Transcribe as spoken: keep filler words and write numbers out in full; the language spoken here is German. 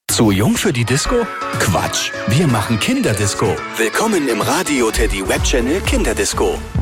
Zu jung für die Disco? Quatsch, wir machen Kinderdisco. Willkommen im Radio Teddy Web Channel Kinderdisco.